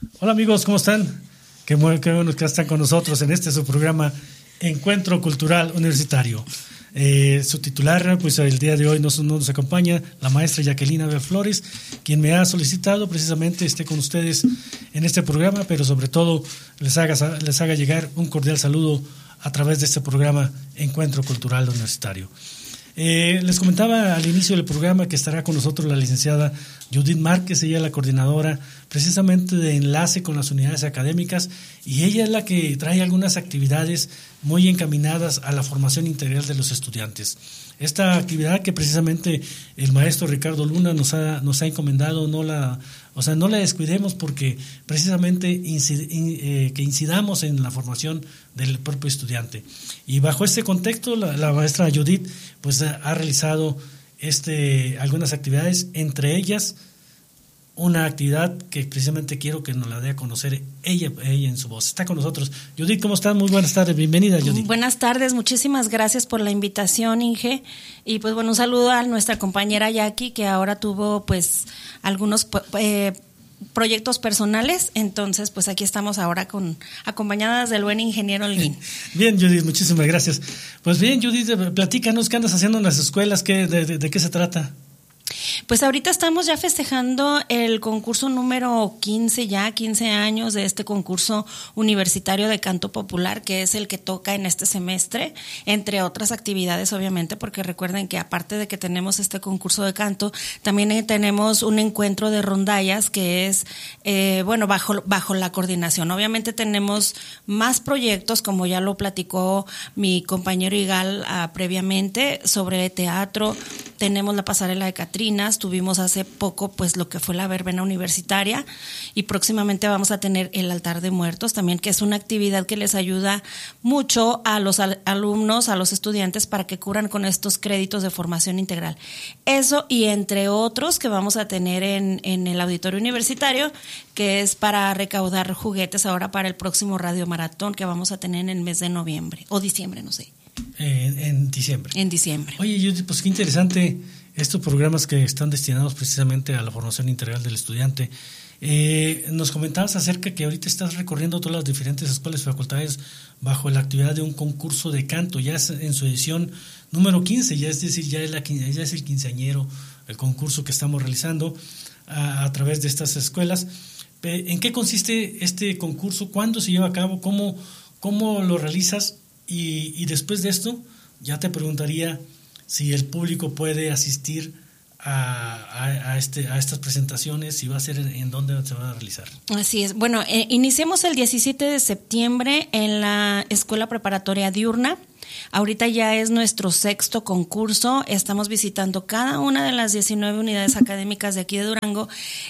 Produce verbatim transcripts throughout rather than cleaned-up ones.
Hola amigos, ¿cómo están? Qué, muy, qué bueno que están con nosotros en este su programa Encuentro Cultural Universitario. Eh, su titular, pues el día de hoy nos, nos acompaña la maestra Jacqueline Abel Flores, quien me ha solicitado precisamente esté con ustedes en este programa, pero sobre todo les haga, les haga llegar un cordial saludo a través de este programa Encuentro Cultural Universitario. Eh, les comentaba al inicio del programa que estará con nosotros la licenciada Judith Márquez, ella es la coordinadora precisamente de enlace con las unidades académicas y ella es la que trae algunas actividades muy encaminadas a la formación integral de los estudiantes. Esta actividad que precisamente el maestro Ricardo Luna nos ha, nos ha encomendado, no la, o sea, no la descuidemos porque precisamente incid, eh, que incidamos en la formación del propio estudiante. Y bajo este contexto, la, la maestra Judith pues ha, ha realizado este, algunas actividades, entre ellas una actividad que precisamente quiero que nos la dé a conocer ella, ella en su voz. Está con nosotros. Judith, ¿cómo estás? Muy buenas tardes, bienvenida, Judith. Buenas tardes, muchísimas gracias por la invitación, Inge. Y pues bueno, un saludo a nuestra compañera Jackie, que ahora tuvo pues algunos eh, proyectos personales, entonces pues aquí estamos ahora con acompañadas del buen ingeniero Holguín. Bien, Judith, muchísimas gracias. Pues bien, Judith, platícanos qué andas haciendo en las escuelas, qué, de, de, de qué se trata. Pues ahorita estamos ya festejando el concurso número quince, ya quince años de este concurso universitario de canto popular, que es el que toca en este semestre, entre otras actividades obviamente, porque recuerden que aparte de que tenemos este concurso de canto, también tenemos un encuentro de rondallas que es, eh, bueno, bajo, bajo la coordinación. Obviamente tenemos más proyectos, como ya lo platicó mi compañero Igal uh, previamente, sobre teatro. Tenemos la pasarela de Catrinas, tuvimos hace poco pues lo que fue la verbena universitaria y próximamente vamos a tener el altar de muertos también, que es una actividad que les ayuda mucho a los al- alumnos, a los estudiantes para que cubran con estos créditos de formación integral. Eso y entre otros que vamos a tener en, en el auditorio universitario, que es para recaudar juguetes ahora para el próximo Radio Maratón que vamos a tener en el mes de noviembre o diciembre, no sé. Eh, en diciembre. En diciembre. Oye, Judith, pues qué interesante estos programas que están destinados precisamente a la formación integral del estudiante. Eh, nos comentabas acerca que ahorita estás recorriendo todas las diferentes escuelas y facultades bajo la actividad de un concurso de canto, ya es en su edición número quince, ya es decir, ya es, la, ya es el quinceañero, el concurso que estamos realizando a, a través de estas escuelas. ¿En qué consiste este concurso? ¿Cuándo se lleva a cabo? ¿Cómo, cómo lo realizas? Y, y después de esto, ya te preguntaría si el público puede asistir a, a, a, este, a estas presentaciones, si va a ser en, en dónde se va a realizar. Así es. Bueno, eh, iniciamos el diecisiete de septiembre en la Escuela Preparatoria Diurna. Ahorita ya es nuestro sexto concurso, estamos visitando cada una de las diecinueve unidades académicas de aquí de Durango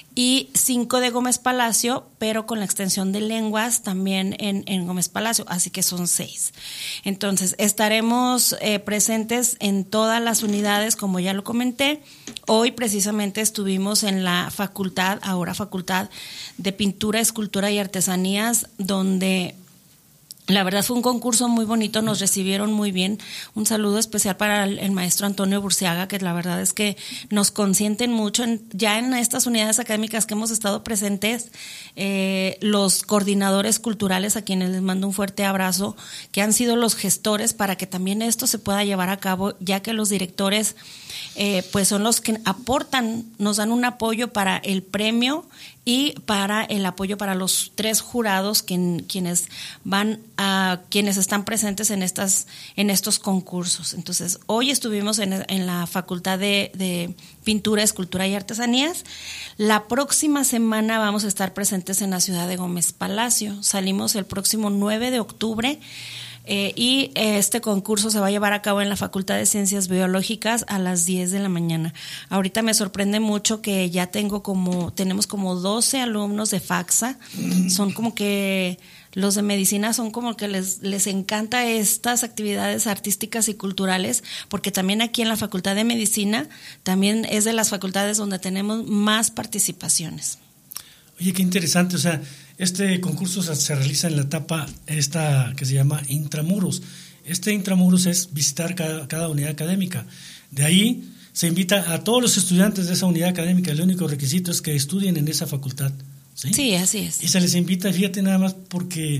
y cinco de Gómez Palacio, pero con la extensión de lenguas también en, en Gómez Palacio, así que son seis. Entonces, estaremos eh, presentes en todas las unidades, como ya lo comenté. Hoy precisamente estuvimos en la facultad, ahora facultad de Pintura, Escultura y Artesanías, donde la verdad fue un concurso muy bonito, nos recibieron muy bien. Un saludo especial para el, el maestro Antonio Burciaga, que la verdad es que nos consienten mucho en, ya en estas unidades académicas que hemos estado presentes, eh, los coordinadores culturales a quienes les mando un fuerte abrazo, que han sido los gestores para que también esto se pueda llevar a cabo, ya que los directores eh, pues son los que aportan, nos dan un apoyo para el premio y para el apoyo para los tres jurados quien, quienes van a quienes están presentes en estas en estos concursos. Entonces, hoy estuvimos en, en la Facultad de, de Pintura, Escultura y Artesanías. La próxima semana vamos a estar presentes en la ciudad de Gómez Palacio. Salimos el próximo nueve de octubre. Eh, y este concurso se va a llevar a cabo en la Facultad de Ciencias Biológicas a las diez de la mañana. Ahorita me sorprende mucho que ya tengo como, tenemos como doce alumnos de FACSA, son como que los de medicina son como que les, les encanta estas actividades artísticas y culturales, porque también aquí en la Facultad de Medicina también es de las facultades donde tenemos más participaciones. Oye, qué interesante, o sea, este concurso se, se realiza en la etapa esta que se llama Intramuros. Este Intramuros es visitar cada, cada unidad académica. De ahí se invita a todos los estudiantes de esa unidad académica. El único requisito es que estudien en esa facultad ¿sí? Sí, así es. Y se les invita, fíjate nada más, porque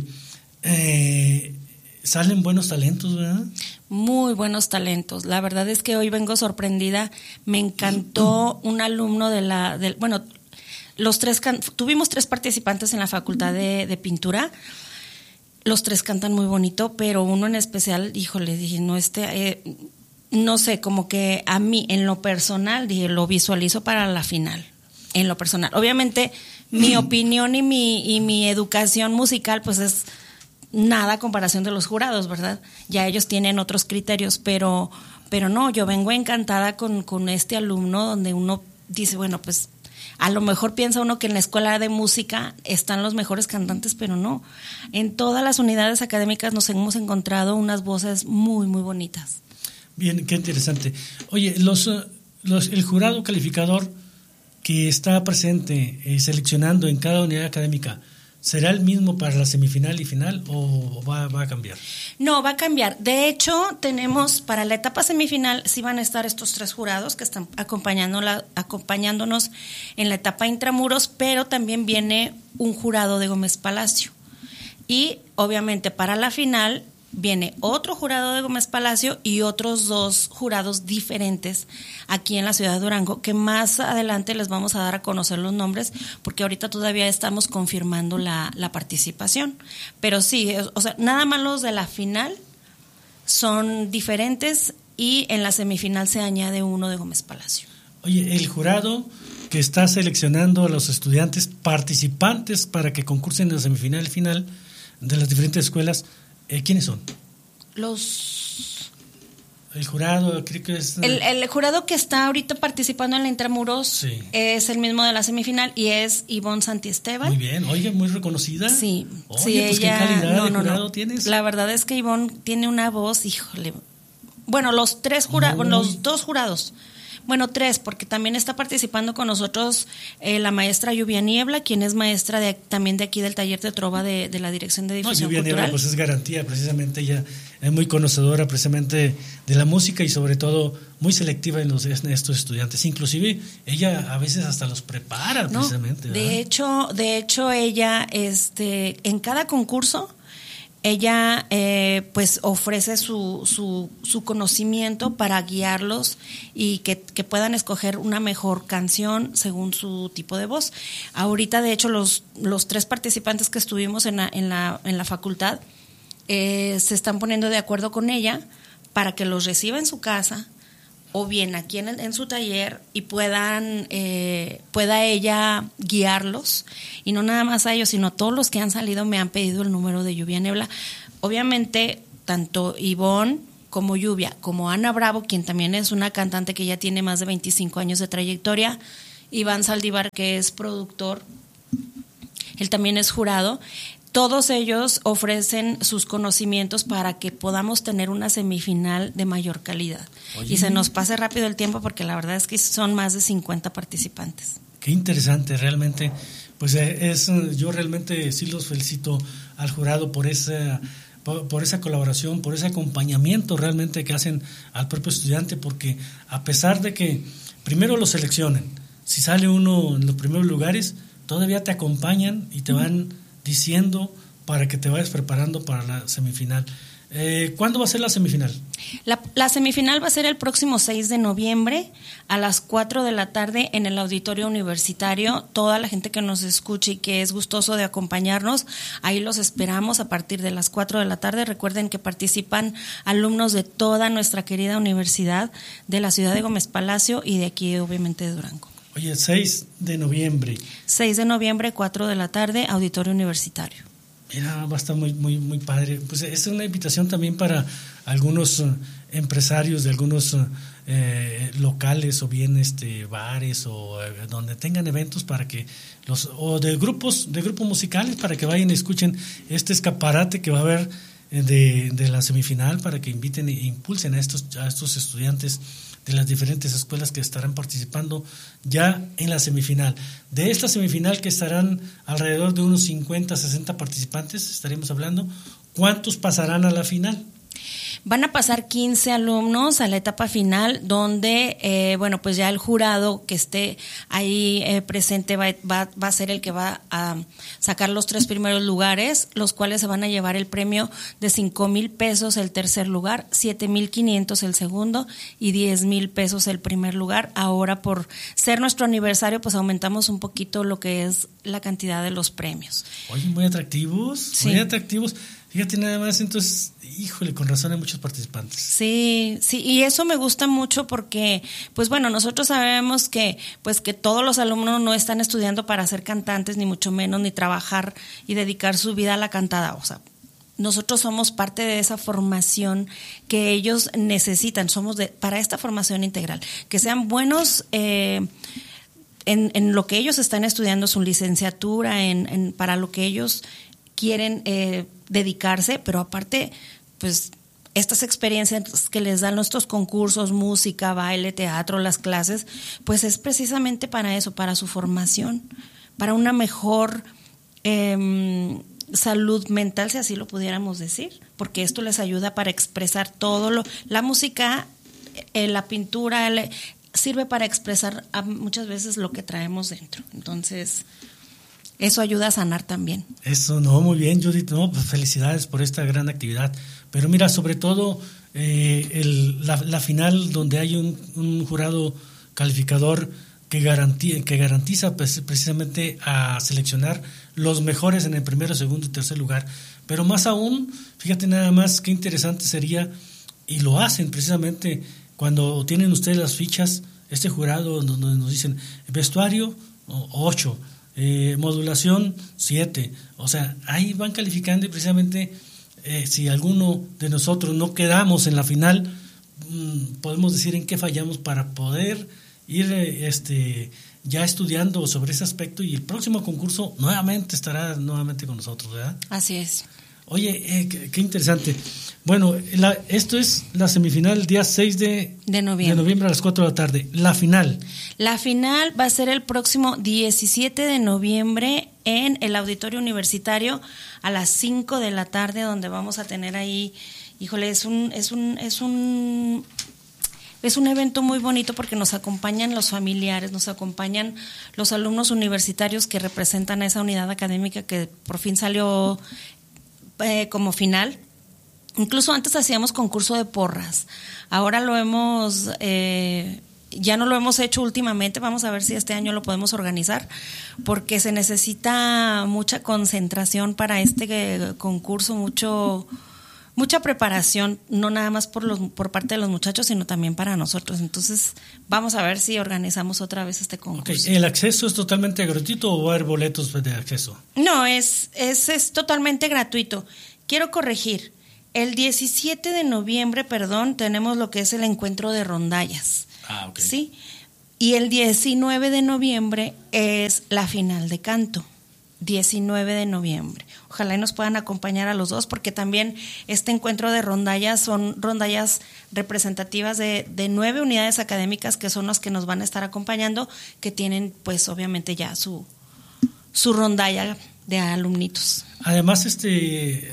eh, salen buenos talentos, ¿verdad? Muy buenos talentos. La verdad es que hoy vengo sorprendida. Me encantó un alumno de la, del, bueno, los tres can, tuvimos tres participantes en la facultad de, de pintura. Los tres cantan muy bonito, pero uno en especial, híjole, dije, no, este, eh, no sé, como que a mí, en lo personal, dije, lo visualizo para la final, en lo personal. Obviamente, mi opinión y mi, y mi educación musical, pues es nada a comparación de los jurados, ¿verdad? Ya ellos tienen otros criterios, pero, pero no, yo vengo encantada con, con este alumno, donde uno dice, bueno, pues a lo mejor piensa uno que en la escuela de música están los mejores cantantes, pero no. En todas las unidades académicas nos hemos encontrado unas voces muy, muy bonitas. Bien, qué interesante. Oye, los, los el jurado calificador que está presente eh, seleccionando en cada unidad académica, ¿será el mismo para la semifinal y final o va, va a cambiar? No, va a cambiar. De hecho, tenemos para la etapa semifinal, sí van a estar estos tres jurados que están acompañando la, acompañándonos en la etapa intramuros, pero también viene un jurado de Gómez Palacio. Y obviamente para la final viene otro jurado de Gómez Palacio y otros dos jurados diferentes aquí en la ciudad de Durango, que más adelante les vamos a dar a conocer los nombres, porque ahorita todavía estamos confirmando la, la participación. Pero sí, o sea, nada más los de la final son diferentes y en la semifinal se añade uno de Gómez Palacio. Oye, el jurado que está seleccionando a los estudiantes participantes para que concursen en la semifinal y final de las diferentes escuelas, Eh, ¿quiénes son? Los... El jurado, creo que es... El, el jurado que está ahorita participando en la Intramuros, sí, es el mismo de la semifinal y es Ivonne Santiesteban. Muy bien, oye, muy reconocida. Sí, oye, sí, pues ella... ¿qué calidad no, de no, jurado no. tienes? La verdad es que Ivonne tiene una voz, híjole... Bueno, los tres jurados, bueno, los dos jurados... Bueno, tres, porque también está participando con nosotros eh, la maestra Lluvia Niebla, quien es maestra de, también de aquí del taller de trova de, de la Dirección de Difusión no, Lluvia Cultural. Niebla, pues es garantía, precisamente ella es muy conocedora precisamente de la música y sobre todo muy selectiva en, los, en estos estudiantes. Inclusive ella a veces hasta los prepara no, precisamente. ¿verdad? De hecho, de hecho ella, este, en cada concurso, ella eh, pues ofrece su, su, su conocimiento para guiarlos y que, que puedan escoger una mejor canción según su tipo de voz. Ahorita, de hecho, los, los tres participantes que estuvimos en la, en la, en la facultad eh, se están poniendo de acuerdo con ella para que los reciba en su casa o bien aquí en, el, en su taller y puedan eh, pueda ella guiarlos, y no nada más a ellos, sino a todos los que han salido me han pedido el número de Lluvia Niebla. Obviamente, tanto Ivonne como Lluvia, como Ana Bravo, quien también es una cantante que ya tiene más de veinticinco años de trayectoria, Iván Saldívar, que es productor, él también es jurado. Todos ellos ofrecen sus conocimientos para que podamos tener una semifinal de mayor calidad. Oye. Y se nos pase rápido el tiempo porque la verdad es que son más de cincuenta participantes. Qué interesante, realmente. Pues es, yo realmente sí los felicito al jurado por esa, por, por esa colaboración, por ese acompañamiento realmente que hacen al propio estudiante, porque a pesar de que primero lo seleccionen, si sale uno en los primeros lugares, todavía te acompañan y te van diciendo para que te vayas preparando para la semifinal. Eh, ¿Cuándo va a ser la semifinal? La, la semifinal va a ser el próximo seis de noviembre a las cuatro de la tarde en el auditorio universitario. Toda la gente que nos escuche y que es gustoso de acompañarnos, ahí los esperamos a partir de las cuatro de la tarde. Recuerden que participan alumnos de toda nuestra querida universidad, de la ciudad de Gómez Palacio y de aquí obviamente de Durango. Oye, seis de noviembre. seis de noviembre, cuatro de la tarde, auditorio universitario. Mira, va a estar muy, muy, muy padre. Pues es una invitación también para algunos uh, empresarios de algunos uh, eh, locales o bien este bares o uh, donde tengan eventos para que los o de grupos de grupos musicales para que vayan y escuchen este escaparate que va a haber de, de la semifinal, para que inviten e impulsen a estos a estos estudiantes de las diferentes escuelas que estarán participando ya en la semifinal. De esta semifinal, que estarán alrededor de unos cincuenta, sesenta participantes, estaremos hablando, ¿cuántos pasarán a la final? Van a pasar quince alumnos a la etapa final, donde, eh, bueno, pues ya el jurado que esté ahí eh, presente va, va, va a ser el que va a sacar los tres primeros lugares, los cuales se van a llevar el premio de cinco mil pesos el tercer lugar, siete mil quinientos el segundo y diez mil pesos el primer lugar. Ahora, por ser nuestro aniversario, pues aumentamos un poquito lo que es la cantidad de los premios. Oye, muy atractivos, Sí. muy atractivos. Fíjate nada más, entonces, híjole, con razón hay muchos participantes. Sí, sí, y eso me gusta mucho porque, pues bueno, nosotros sabemos que, pues que todos los alumnos no están estudiando para ser cantantes, ni mucho menos, ni trabajar y dedicar su vida a la cantada. O sea, nosotros somos parte de esa formación que ellos necesitan, somos de, para esta formación integral, que sean buenos eh, en, en lo que ellos están estudiando, su licenciatura, en, en para lo que ellos quieren eh, dedicarse, pero aparte, pues estas experiencias que les dan nuestros concursos, música, baile, teatro, las clases, pues es precisamente para eso, para su formación, para una mejor eh, salud mental, si así lo pudiéramos decir, porque esto les ayuda para expresar todo lo, la música, eh, la pintura, el, sirve para expresar muchas veces lo que traemos dentro. Entonces, eso ayuda a sanar también. Eso, no, muy bien, Judith. No, pues felicidades por esta gran actividad. Pero mira, sobre todo eh, el, la, la final, donde hay un, un jurado calificador que garantiza, que garantiza pues, precisamente a seleccionar los mejores en el primero, segundo y tercer lugar. Pero más aún, fíjate nada más qué interesante sería, y lo hacen precisamente cuando tienen ustedes las fichas, este jurado donde nos dicen vestuario, ocho. Eh, modulación siete, o sea, ahí van calificando y precisamente eh, si alguno de nosotros no quedamos en la final, mmm, podemos decir en qué fallamos para poder ir eh, este ya estudiando sobre ese aspecto, y el próximo concurso nuevamente estará nuevamente con nosotros, ¿verdad? Así es. Oye, eh, qué, qué interesante. Bueno, la, esto es la semifinal el día seis de, de, noviembre. de noviembre a las cuatro de la tarde. La final. La final va a ser el próximo diecisiete de noviembre en el Auditorio Universitario a las cinco de la tarde, donde vamos a tener ahí, híjole, es un, es un, es un, es un evento muy bonito porque nos acompañan los familiares, nos acompañan los alumnos universitarios que representan a esa unidad académica que por fin salió Eh, como final. Incluso antes hacíamos concurso de porras, ahora lo hemos eh, ya no lo hemos hecho últimamente, vamos a ver si este año lo podemos organizar, porque se necesita mucha concentración para este eh, concurso, mucho mucha preparación, no nada más por los por parte de los muchachos, sino también para nosotros. Entonces vamos a ver si organizamos otra vez este concurso. Okay. ¿El acceso es totalmente gratuito o va a haber boletos de acceso? No, es, es, es totalmente gratuito. Quiero corregir, el diecisiete de noviembre, perdón, tenemos lo que es el encuentro de rondallas. Ah, ok. ¿Sí? Y el diecinueve de noviembre es la final de canto. diecinueve de noviembre. Ojalá y nos puedan acompañar a los dos, porque también este encuentro de rondallas son rondallas representativas de, de nueve unidades académicas, que son las que nos van a estar acompañando, que tienen pues obviamente ya su, su rondalla de alumnitos. Además, este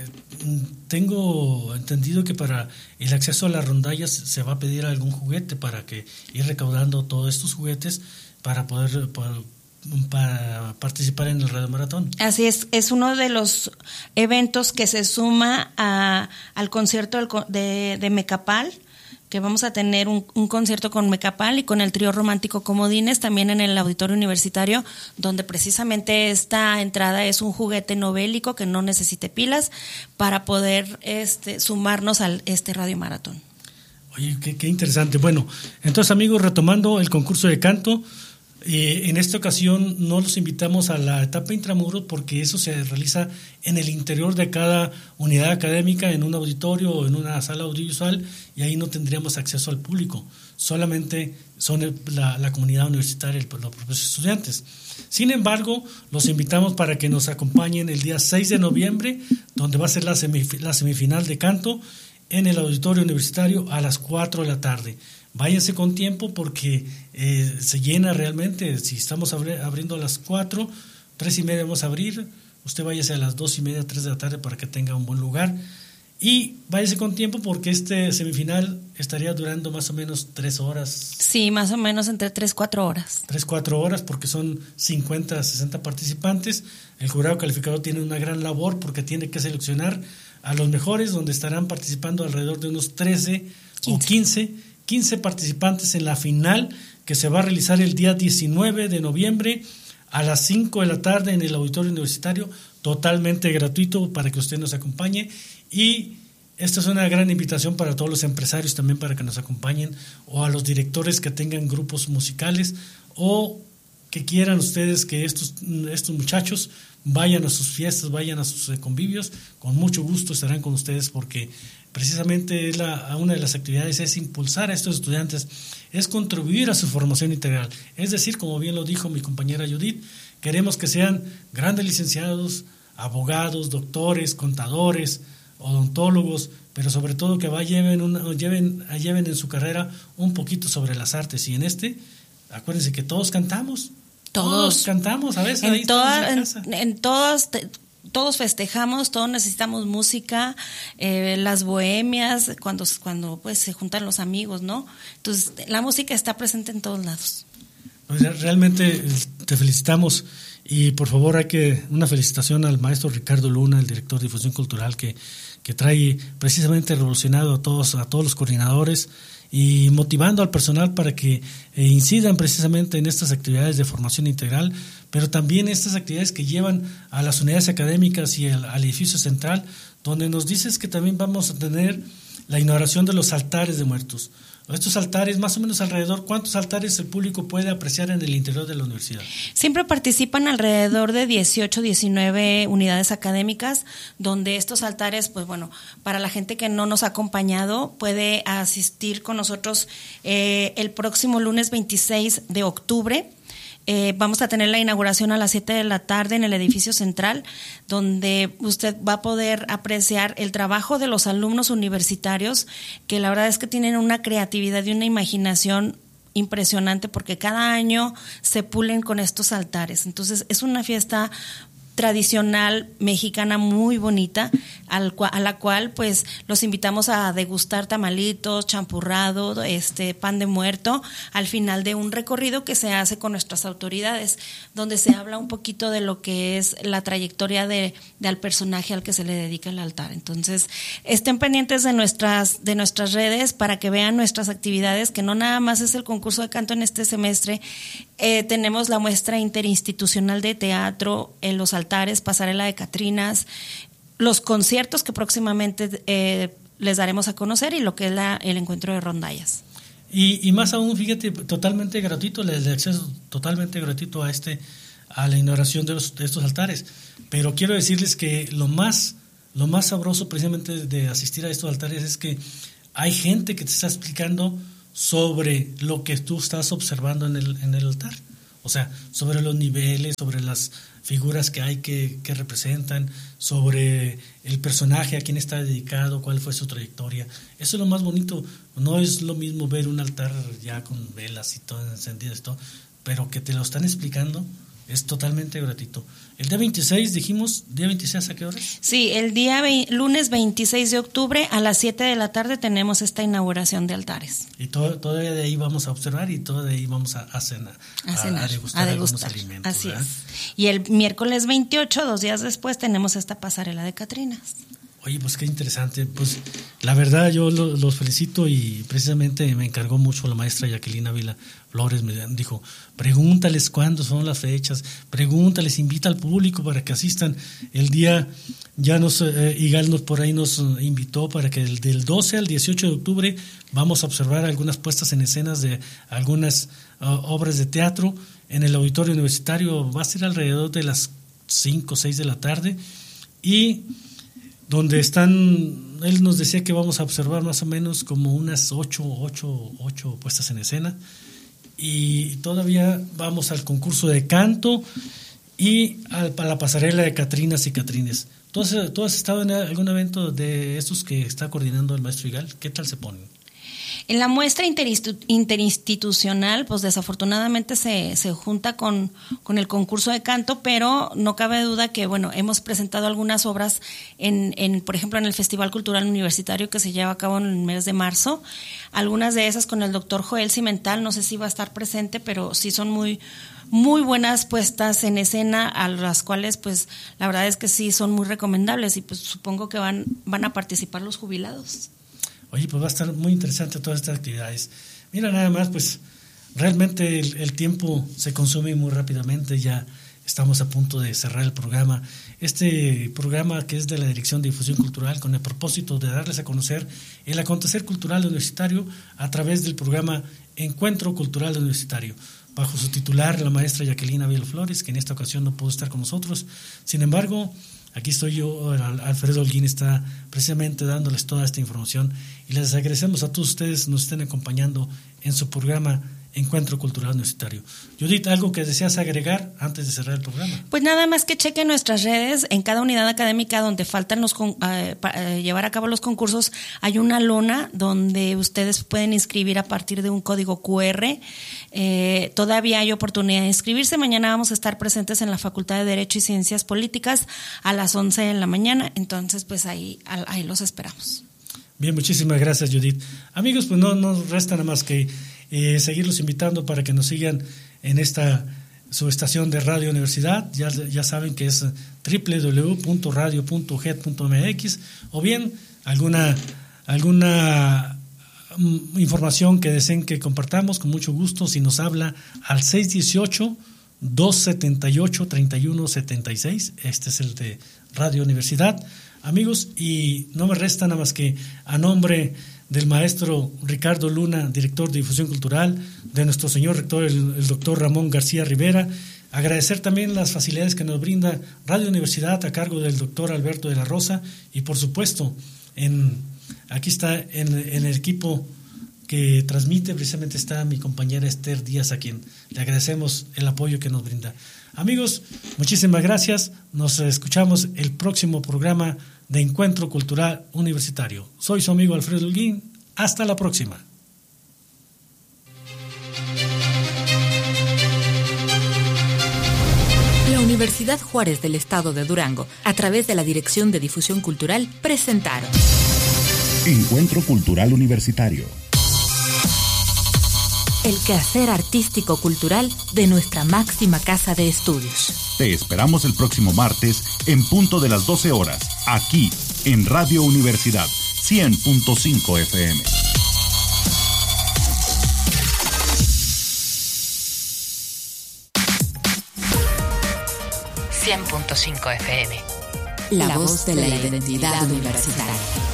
tengo entendido que para el acceso a las rondallas se va a pedir algún juguete para que ir recaudando todos estos juguetes para poder... Para, para participar en el Radio Maratón. Así es, es uno de los eventos que se suma a, al concierto del, de, de Mecapal, que vamos a tener un, un concierto con Mecapal y con el trío romántico Comodines, también en el Auditorio Universitario, donde precisamente esta entrada es un juguete novélico que no necesite pilas para poder este, sumarnos a este Radio Maratón. Oye, qué, qué interesante. Bueno, entonces amigos, retomando el concurso de canto, Eh, en esta ocasión no los invitamos a la etapa intramuros, porque eso se realiza en el interior de cada unidad académica, en un auditorio o en una sala audiovisual, y ahí no tendríamos acceso al público, solamente son el, la, la comunidad universitaria, el, los propios estudiantes. Sin embargo, los invitamos para que nos acompañen el día seis de noviembre, donde va a ser la, semif- la semifinal de canto en el auditorio universitario a las cuatro de la tarde. Váyanse con tiempo, porque eh, se llena realmente. Si estamos abri- abriendo a las cuatro, tres y media vamos a abrir. Usted váyase a las dos y media, tres de la tarde para que tenga un buen lugar. Y váyase con tiempo porque este semifinal estaría durando más o menos tres horas. Sí, más o menos entre tres, cuatro horas. Tres, cuatro horas porque son cincuenta, sesenta participantes. El jurado calificador tiene una gran labor porque tiene que seleccionar a los mejores, donde estarán participando alrededor de unos trece quince. O quince, quince participantes en la final que se va a realizar el día diecinueve de noviembre a las cinco de la tarde en el Auditorio Universitario, totalmente gratuito para que usted nos acompañe. Y esta es una gran invitación para todos los empresarios también para que nos acompañen, o a los directores que tengan grupos musicales o que quieran ustedes que estos, estos muchachos vayan a sus fiestas, vayan a sus convivios. Con mucho gusto estarán con ustedes porque precisamente es la, una de las actividades es impulsar a estos estudiantes, es contribuir a su formación integral. Es decir, como bien lo dijo mi compañera Judith, queremos que sean grandes licenciados, abogados, doctores, contadores, odontólogos, pero sobre todo que va, lleven, una, lleven, lleven en su carrera un poquito sobre las artes. Y en este, acuérdense que todos cantamos, todos, todos cantamos, a veces en ahí toda, en, en, en todas, te, todos festejamos, todos necesitamos música, eh, las bohemias, cuando, cuando pues se juntan los amigos, ¿no? Entonces, la música está presente en todos lados. Pues realmente te felicitamos. Y por favor hay que una felicitación al maestro Ricardo Luna, el director de difusión cultural, que, que trae precisamente revolucionado a todos, a todos los coordinadores y motivando al personal para que eh, incidan precisamente en estas actividades de formación integral, pero también estas actividades que llevan a las unidades académicas y el, al edificio central, donde nos dices que también vamos a tener la inauguración de los altares de muertos. Estos altares, más o menos alrededor, ¿cuántos altares el público puede apreciar en el interior de la universidad? Siempre participan alrededor de dieciocho, diecinueve unidades académicas, donde estos altares, pues bueno, para la gente que no nos ha acompañado, puede asistir con nosotros eh, el próximo lunes veintiséis de octubre. Eh, vamos a tener la inauguración a las siete de la tarde en el edificio central, donde usted va a poder apreciar el trabajo de los alumnos universitarios, que la verdad es que tienen una creatividad y una imaginación impresionante, porque cada año se pulen con estos altares. Entonces es una fiesta tradicional mexicana muy bonita, al cua, a la cual pues los invitamos a degustar tamalitos, champurrado, este pan de muerto, al final de un recorrido que se hace con nuestras autoridades, donde se habla un poquito de lo que es la trayectoria de, de al personaje al que se le dedica el altar. Entonces, estén pendientes de nuestras, de nuestras redes para que vean nuestras actividades, que no nada más es el concurso de canto en este semestre. Eh, tenemos la muestra interinstitucional de teatro en los altares, pasarela de Catrinas, los conciertos que próximamente eh, les daremos a conocer y lo que es la, el encuentro de rondallas. Y, y más aún, fíjate, totalmente gratuito, el acceso totalmente gratuito a este a la inauguración de, los, de estos altares. Pero quiero decirles que lo más, lo más sabroso precisamente de asistir a estos altares es que hay gente que te está explicando sobre lo que tú estás observando en el, en el altar. O sea, sobre los niveles, sobre las figuras que hay que, que representan, sobre el personaje, a quién está dedicado, cuál fue su trayectoria. Eso es lo más bonito. No es lo mismo ver un altar ya con velas y todo encendidas y todo, pero que te lo están explicando. Es totalmente gratuito. El día veintiséis, dijimos, ¿día veintiséis a qué hora? Sí, el día ve- lunes veintiséis de octubre a las siete de la tarde tenemos esta inauguración de altares. Y todo, todavía de ahí vamos a observar y todavía de ahí vamos a, a cenar, a, cenar, a, a degustar, a degustar algunos alimentos. Así ¿verdad? es. Y el miércoles veintiocho, dos días después, tenemos esta pasarela de Catrinas. Oye, pues qué interesante. Pues la verdad yo lo, los felicito y precisamente me encargó mucho la maestra Jacqueline Ávila Flores, me dijo, pregúntales cuándo son las fechas, pregúntales, invita al público para que asistan. El día, ya nos, eh, Igal nos por ahí nos invitó para que el, del doce al dieciocho de octubre vamos a observar algunas puestas en escenas de algunas uh, obras de teatro en el auditorio universitario. Va a ser alrededor de las cinco o seis de la tarde y donde están, él nos decía que vamos a observar más o menos como unas ocho, ocho, ocho puestas en escena, y todavía vamos al concurso de canto y a la pasarela de Catrinas y Catrines. ¿Tú has, tú has estado en algún evento de estos que está coordinando el maestro Igal? ¿Qué tal se ponen? En la muestra interinstitucional, pues desafortunadamente se, se junta con, con el concurso de canto, pero no cabe duda que, bueno, hemos presentado algunas obras, en, en por ejemplo, en el Festival Cultural Universitario que se lleva a cabo en el mes de marzo. Algunas de esas con el doctor Joel Cimental, no sé si va a estar presente, pero sí son muy, muy buenas puestas en escena, a las cuales, pues, la verdad es que sí son muy recomendables y pues supongo que van, van a participar los jubilados. Oye, pues va a estar muy interesante todas estas actividades. Mira, nada más, pues realmente el, el tiempo se consume muy rápidamente, ya estamos a punto de cerrar el programa. Este programa que es de la Dirección de Difusión Cultural con el propósito de darles a conocer el acontecer cultural universitario a través del programa Encuentro Cultural Universitario, bajo su titular, la maestra Jacquelina Vila Flores, que en esta ocasión no pudo estar con nosotros. Sin embargo, aquí estoy yo, Alfredo Holguín está precisamente dándoles toda esta información y les agradecemos a todos ustedes que nos estén acompañando en su programa Encuentro Cultural Universitario. Judith, ¿algo que deseas agregar antes de cerrar el programa? Pues nada más que chequen nuestras redes. En cada unidad académica donde faltan los eh, para, eh, llevar a cabo los concursos, hay una lona donde ustedes pueden inscribir a partir de un código cu erre. Eh, todavía hay oportunidad de inscribirse. Mañana vamos a estar presentes en la Facultad de Derecho y Ciencias Políticas a las once de la mañana. Entonces, pues ahí, ahí los esperamos. Bien, muchísimas gracias, Judith. Amigos, pues no nos resta nada más que Eh, seguirlos invitando para que nos sigan en esta su estación de Radio Universidad. Ya, ya saben que es doble u doble u doble u punto radio punto u g e d punto m x, o bien alguna alguna um, información que deseen que compartamos, con mucho gusto, si nos habla al seis uno ocho, dos siete ocho, tres uno siete seis. Este es el de Radio Universidad. Amigos, y no me resta nada más que a nombre del maestro Ricardo Luna, director de Difusión Cultural, de nuestro señor rector, el, el doctor Ramón García Rivera, agradecer también las facilidades que nos brinda Radio Universidad a cargo del doctor Alberto de la Rosa, y por supuesto, en aquí está en, en el equipo que transmite, precisamente está mi compañera Esther Díaz, a quien le agradecemos el apoyo que nos brinda. Amigos, muchísimas gracias, nos escuchamos el próximo programa de Encuentro Cultural Universitario. Soy su amigo Alfredo Holguín. Hasta la próxima. La Universidad Juárez del Estado de Durango, a través de la Dirección de Difusión Cultural, presentaron Encuentro Cultural Universitario. El quehacer artístico-cultural de nuestra máxima casa de estudios. Te esperamos el próximo martes en punto de las doce horas, aquí en Radio Universidad cien punto cinco F M. cien punto cinco F M. La, La voz de la, de la identidad universitaria.